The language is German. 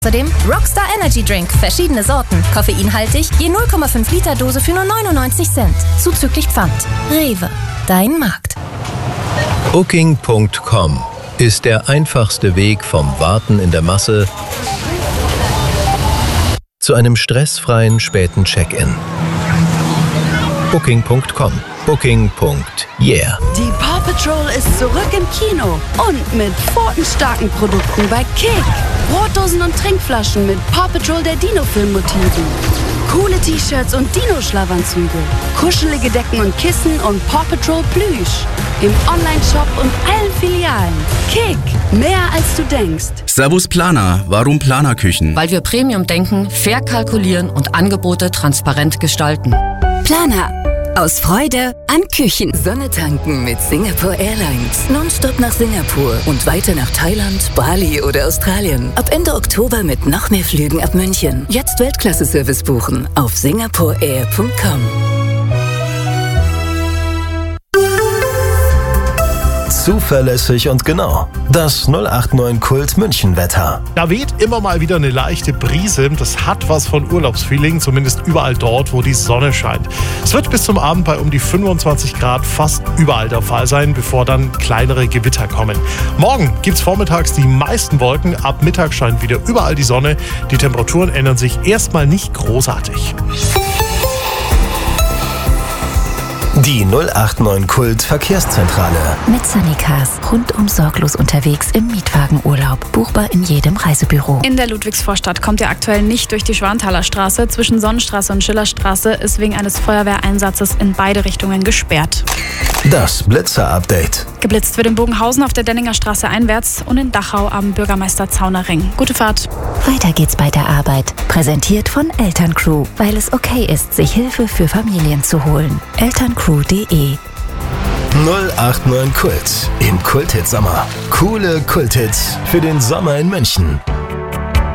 Außerdem Rockstar Energy Drink, verschiedene Sorten, koffeinhaltig, je 0,5 Liter Dose für nur 99 Cent, zuzüglich Pfand. Rewe, dein Markt. Booking.com ist der einfachste Weg vom Warten in der Masse zu einem stressfreien späten Check-in. Booking.com. Booking.yeah. Die Paw Patrol ist zurück im Kino und mit pfotenstarken Produkten bei Kick. Brotdosen und Trinkflaschen mit Paw Patrol der Dino-Film-Motiven. Coole T-Shirts und Dino-Schlafanzüge. Kuschelige Decken und Kissen und Paw Patrol Plüsch. Im Online-Shop und allen Filialen. Kick, mehr als du denkst. Servus Planer, warum Planerküchen? Weil wir Premium denken, fair kalkulieren und Angebote transparent gestalten. Planer. Aus Freude an Küchen. Sonne tanken mit Singapore Airlines. Nonstop nach Singapur und weiter nach Thailand, Bali oder Australien. Ab Ende Oktober mit noch mehr Flügen ab München. Jetzt Weltklasse-Service buchen auf singaporeair.com. Zuverlässig und genau. Das 089 Kult München Wetter. Da weht immer mal wieder eine leichte Brise. Das hat was von Urlaubsfeeling, zumindest überall dort, wo die Sonne scheint. Es wird bis zum Abend bei um die 25 Grad fast überall der Fall sein, bevor dann kleinere Gewitter kommen. Morgen gibt es vormittags die meisten Wolken. Ab Mittag scheint wieder überall die Sonne. Die Temperaturen ändern sich erstmal nicht großartig. Die 089 Kult Verkehrszentrale. Mit Sunnycars. Rundum sorglos unterwegs im Mietwagenurlaub. Buchbar in jedem Reisebüro. In der Ludwigsvorstadt kommt ihr aktuell nicht durch die Schwanthaler Straße. Zwischen Sonnenstraße und Schillerstraße ist wegen eines Feuerwehreinsatzes in beide Richtungen gesperrt. Das Blitzer-Update. Geblitzt wird in Bogenhausen auf der Denninger Straße einwärts und in Dachau am Bürgermeister-Zauner-Ring. Gute Fahrt. Weiter geht's bei der Arbeit. Präsentiert von Elterncrew, weil es okay ist, sich Hilfe für Familien zu holen. Elterncrew.de 089 Kult im Kulthit Sommer. Coole Kulthits für den Sommer in München.